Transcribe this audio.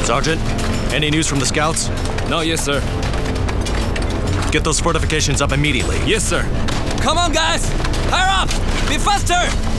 Sergeant, any news from the scouts? No, yes, sir. Get those fortifications up immediately. Yes, sir. Come on, guys! Hurry up! Be faster!